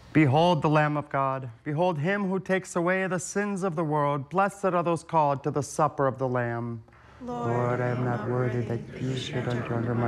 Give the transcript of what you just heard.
Behold the Lamb of God. Behold him who takes away the sins of the world. Blessed are those called to the supper of the Lamb. Lord, I am not worthy that you should enter under my